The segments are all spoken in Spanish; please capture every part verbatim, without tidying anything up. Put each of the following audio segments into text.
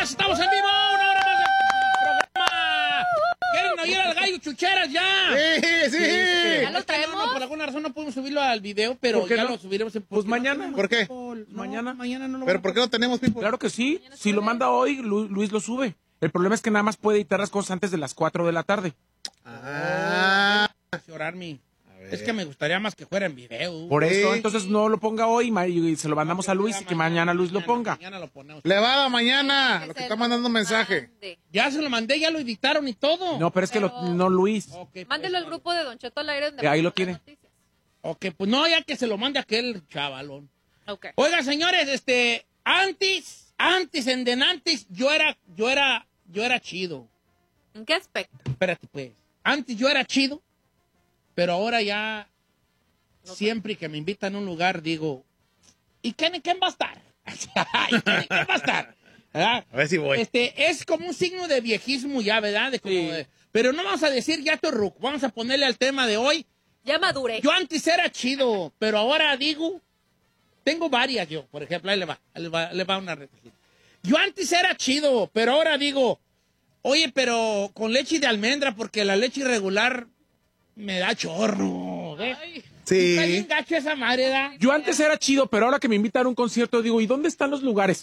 señores, estamos en vivo, una hora más de programa. ¿Quieren oír al gallo Chucheras ya? Sí, sí. sí. ¿Ya lo traemos? No, no, por alguna razón no podemos subirlo al video, pero ya no? lo subiremos. En... Pues mañana. No ¿Por qué? No, Mañana. Mañana no lo ¿Pero vamos por qué no tenemos, Pipo? Claro que sí. Si lo manda hoy, Lu- Luis lo sube. El problema es que nada más puede editar las cosas antes de las cuatro de la tarde. Ah. a llorar mi... Es que me gustaría más que fuera en video. Por eso, Sí. entonces no lo ponga hoy ma- y se lo mandamos a Luis y que mañana Luis lo ponga. Mañana lo ponemos. Le va a dar mañana, lo que se está lo mandando un mensaje. mande. Ya se lo mandé, ya lo editaron y todo. No, pero es que lo- Pero- no Luis. Ok, pues, Mándelo al no. grupo de Don Cheto al aire donde Eh, ahí lo mandan tiene. las noticias. Ok, pues no, ya que se lo mande aquel chavalón. Ok. Oiga, señores, este, antes, antes, en denantes, yo era, yo era, yo era chido. ¿En qué aspecto? Espérate, pues. Antes yo era chido, pero ahora ya, siempre que me invitan a un lugar, digo, ¿y quién, quién va a estar? ¿Y quién, quién va a estar? ¿Verdad? A ver si voy. Este, es como un signo de viejismo ya, ¿verdad? De como Sí. de- pero no vamos a decir ya tu ruco, vamos a ponerle al tema de hoy. Ya maduré. Yo antes era chido, pero ahora digo, tengo varias yo, por ejemplo, ahí le va, ahí le va, ahí le va una repetida. Yo antes era chido, pero ahora digo, oye, pero con leche de almendra, porque la leche irregular me da chorro. ¿Ves? Sí. Está bien gacho esa madre, ¿da? Yo antes era chido, pero ahora que me invitan a un concierto digo, ¿y dónde están los lugares?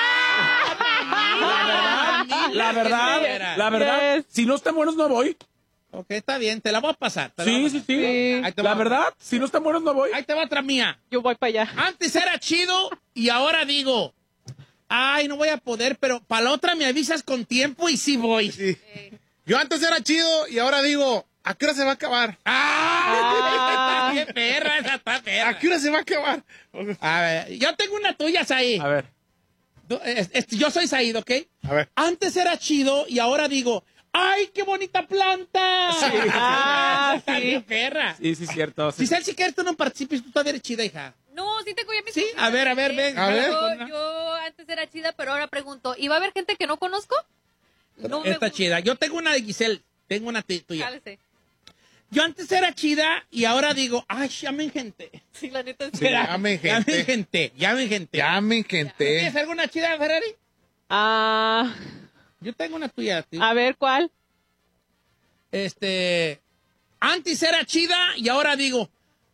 La verdad, La verdad, la verdad, Yes. si no están buenos no voy. Ok, está bien, te la voy a pasar. te la voy Sí, a sí, pasar. sí. Ahí te La va. verdad, si no están buenos no voy. Ahí te va otra mía. Yo voy para allá. Antes era chido y ahora digo, ay, no voy a poder, pero para la otra me avisas con tiempo y sí voy. Sí. Yo antes era chido y ahora digo, ¿a qué hora se va a acabar? ¡Ah! ¡Qué perra esa está perra! ¿A qué hora se va a acabar? A ver, yo tengo una tuya, Saí. A ver. Yo soy Said, ¿ok? A ver. Antes era chido y ahora digo, ¡ay, qué bonita planta! Ah, Está sí. bien perra. Sí, sí, cierto. sí. Giselle, si quieres tú no participes, tú todavía eres chida, hija. No, sí tengo ya mis Sí, cosas, a ver, a ver, ¿eh? ven. A ver. Yo, yo antes era chida, pero ahora pregunto, ¿y va a haber gente que no conozco? No me Está gusta. chida. Yo tengo una de Giselle, tengo una tu- tuya. Cálese. Yo antes era chida y ahora digo, ¡ay, llamen gente! Sí, la neta sí. Sí, llamen gente. Llamen gente, llamen gente. Llamen, ¿Tienes gente. alguna chida, Ferrari? Ah, Yo tengo una tuya. tío. a ver, ¿cuál? Este, antes era chida y ahora digo,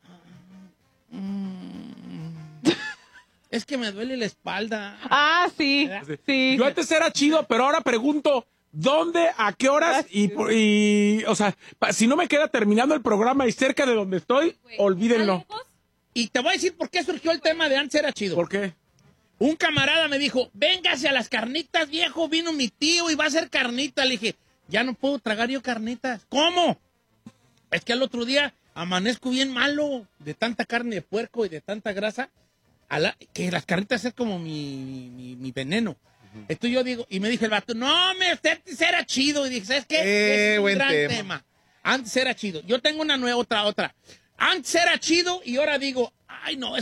mm, es que me duele la espalda. Ah, sí, sí. Yo antes era chido, pero ahora pregunto, ¿dónde, a qué horas? Y, por- y o sea, pa- si no me queda terminando el programa y cerca de donde estoy, Güey, olvídenlo. ¿está lejos? Y te voy a decir por qué surgió el tema de antes era chido. ¿Por qué? Un camarada me dijo, véngase a las carnitas, viejo, vino mi tío y va a hacer carnita. Le dije, ya no puedo tragar yo carnitas. ¿Cómo? Es que al otro día amanezco bien malo de tanta carne de puerco y de tanta grasa, a la- que las carnitas es como mi, mi, mi veneno. Entonces yo digo, y me dije el vato, no, me, usted antes era chido. Y dije, ¿sabes qué? Eh, Ese es un buen gran tema. tema. Antes era chido. Yo tengo una nueva, otra, otra. Antes era chido y ahora digo, ay, no, es